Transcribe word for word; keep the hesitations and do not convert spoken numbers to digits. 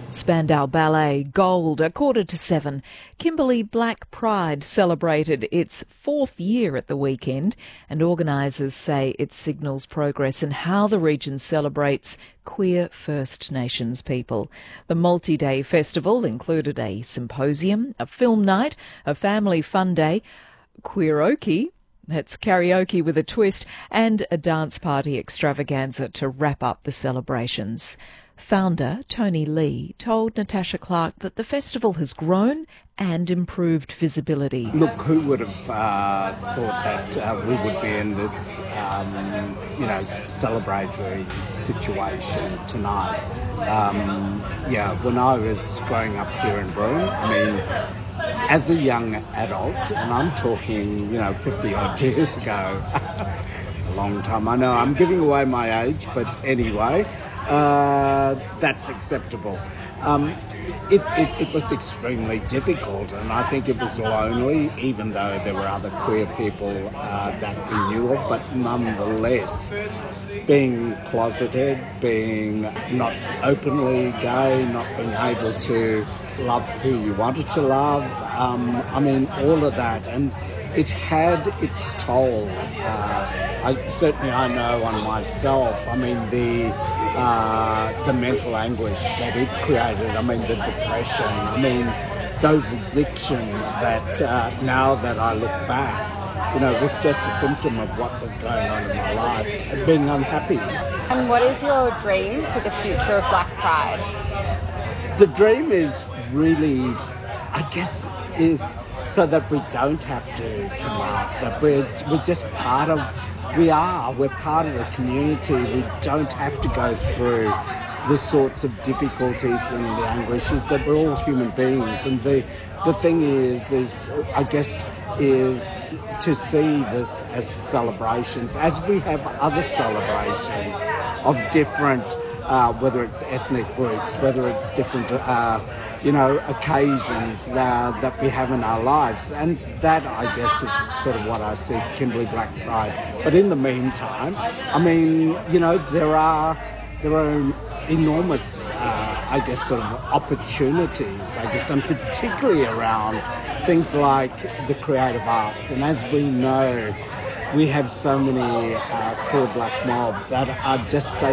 Spandau Ballet, gold, a quarter to seven. Kimberley Black Pride celebrated its fourth year at the weekend, and organisers say it signals progress in how the region celebrates queer First Nations people. The multi-day festival included a symposium, a film night, a family fun day, queeroke, that's karaoke with a twist, and a dance party extravaganza to wrap up the celebrations. Founder Tony Lee told Natasha Clark that the festival has grown and improved visibility. Look, who would have uh, thought that uh, we would be in this, um, you know, celebratory situation tonight? Um, yeah, when I was growing up here in Broome, I mean, as a young adult, and I'm talking, you know, fifty odd years ago, a long time. I know I'm giving away my age, but anyway. Uh, that's acceptable. Um, it, it, it was extremely difficult, and I think it was lonely, even though there were other queer people uh, that we knew of, but nonetheless, being closeted, being not openly gay, not being able to love who you wanted to love, um, I mean, all of that, and it had its toll. Uh, I, certainly I know on myself, I mean, the uh, the mental anguish that it created, I mean, the depression, I mean, those addictions that uh, now that I look back, you know, was just a symptom of what was going on in my life, and being unhappy. And what is your dream for the future of Black Pride? The dream is really, I guess, is so that we don't have to come out, that we're, we're just part of, we are, we're part of the community. We don't have to go through the sorts of difficulties and the anguishes, that we're all human beings. And the, the thing is, is, I guess, is to see this as celebrations, as we have other celebrations of different, uh, whether it's ethnic groups, whether it's different, uh, you know, occasions uh, that we have in our lives. And that, I guess, is sort of what I see for Kimberley Black Pride. But in the meantime, I mean, you know, there are there are enormous, uh, I guess, sort of opportunities, I guess, and particularly around things like the creative arts. And as we know, we have so many uh, core black mob that are just so